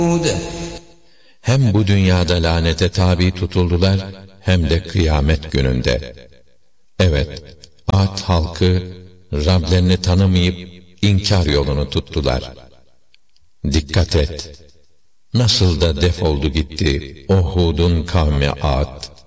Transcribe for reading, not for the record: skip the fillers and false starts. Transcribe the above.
Hem bu dünyada lanete tabi tutuldular, hem de kıyamet gününde. Evet, Ad halkı, Rablerini tanımayıp, inkar yolunu tuttular. Dikkat et! Nasıl da defoldu gitti o Hud'un kavmi Ad.